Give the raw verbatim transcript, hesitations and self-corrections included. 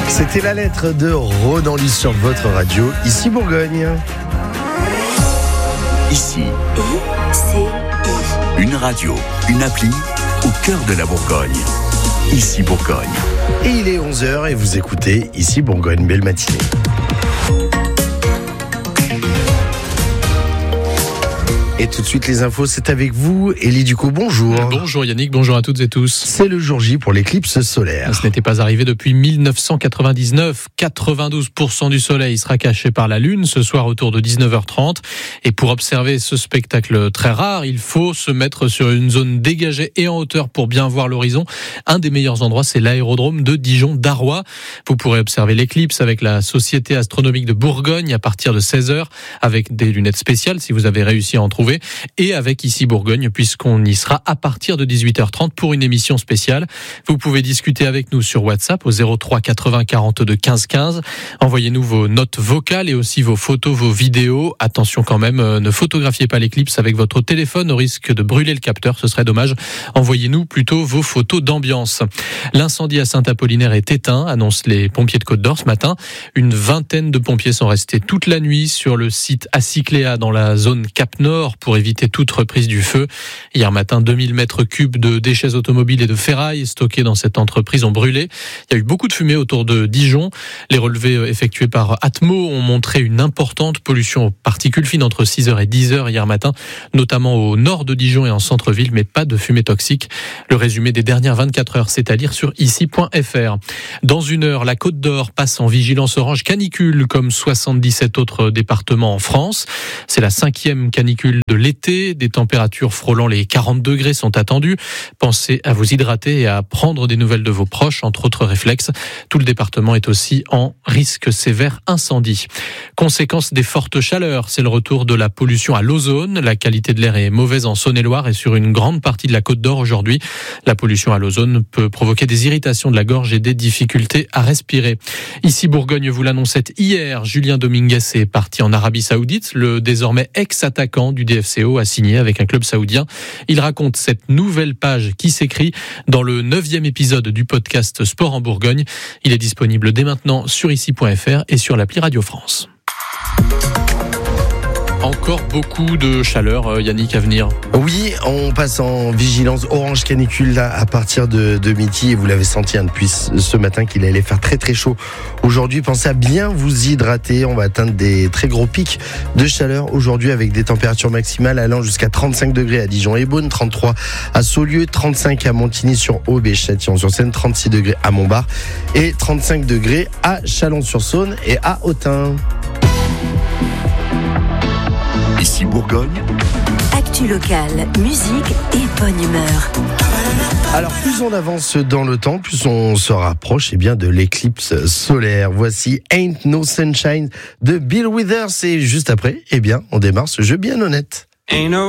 C'était la lettre de Ronan Luce sur votre radio, ici Bourgogne. Ici, I C I. une radio, une appli au cœur de la Bourgogne. Ici Bourgogne. Et il est onze heures et vous écoutez ici Bourgogne. Belle matinée. Et tout de suite les infos, c'est avec vous, Élie Ducot, bonjour. Bonjour Yannick, bonjour à toutes et tous. C'est le jour J pour l'éclipse solaire. Ce n'était pas arrivé depuis mille neuf cent quatre-vingt-dix-neuf. quatre-vingt-douze pour cent du soleil sera caché par la lune ce soir autour de dix-neuf heures trente. Et pour observer ce spectacle très rare, il faut se mettre sur une zone dégagée et en hauteur pour bien voir l'horizon. Un des meilleurs endroits, c'est l'aérodrome de Dijon-Darrois. Vous pourrez observer l'éclipse avec la Société astronomique de Bourgogne à partir de seize heures avec des lunettes spéciales si vous avez réussi à en trouver. Et avec ici Bourgogne, puisqu'on y sera à partir de dix-huit heures trente pour une émission spéciale. Vous pouvez discuter avec nous sur WhatsApp au zéro trois quatre-vingts quarante-deux quinze quinze. Envoyez-nous vos notes vocales et aussi vos photos, vos vidéos. Attention quand même, ne photographiez pas l'éclipse avec votre téléphone au risque de brûler le capteur, ce serait dommage. Envoyez-nous plutôt vos photos d'ambiance. L'incendie à Saint-Apollinaire est éteint, annoncent les pompiers de Côte-d'Or ce matin. Une vingtaine de pompiers sont restés toute la nuit sur le site Acicléa dans la zone Cap-Nord pour éviter toute reprise du feu. Hier matin, deux mille mètres cubes de déchets automobiles et de ferraille stockés dans cette entreprise ont brûlé. Il y a eu beaucoup de fumée autour de Dijon. Les relevés effectués par Atmo ont montré une importante pollution aux particules fines entre six heures et dix heures hier matin, notamment au nord de Dijon et en centre-ville, mais pas de fumée toxique. Le résumé des dernières vingt-quatre heures, c'est à lire sur ici point f r. Dans une heure, la Côte d'Or passe en vigilance orange canicule comme soixante-dix-sept autres départements en France. C'est la cinquième canicule de l'été, des températures frôlant les quarante degrés sont attendues. Pensez à vous hydrater et à prendre des nouvelles de vos proches, entre autres réflexes. Tout le département est aussi en risque sévère incendie. Conséquence des fortes chaleurs, c'est le retour de la pollution à l'ozone. La qualité de l'air est mauvaise en Saône-et-Loire et sur une grande partie de la Côte d'Or aujourd'hui. La pollution à l'ozone peut provoquer des irritations de la gorge et des difficultés à respirer. Ici Bourgogne vous l'annonçait hier, Julien Dominguez est parti en Arabie Saoudite. Le désormais ex-attaquant du D F C O a signé avec un club saoudien. Il raconte cette nouvelle page qui s'écrit dans le neuvième épisode du podcast Sport en Bourgogne. Il est disponible dès maintenant sur ici point f r et sur l'appli Radio France. Encore beaucoup de chaleur, Yannick, à venir. Oui, on passe en vigilance orange canicule là, à partir de, de midi et vous l'avez senti hein, depuis ce matin qu'il allait faire très très chaud. Aujourd'hui, pensez à bien vous hydrater. On va atteindre des très gros pics de chaleur aujourd'hui avec des températures maximales allant jusqu'à trente-cinq degrés à Dijon et Beaune, trente-trois à Saulieu, trente-cinq à Montigny-sur-Aube et Châtillon-sur-Seine, trente-six degrés à Montbard et trente-cinq degrés à Chalon-sur-Saône et à Autun. Ici Bourgogne. Actu locale, musique et bonne humeur. Alors plus on avance dans le temps, plus on se rapproche eh bien, de l'éclipse solaire. Voici Ain't No Sunshine de Bill Withers et juste après, eh bien, on démarre ce jeu bien honnête. Ain't no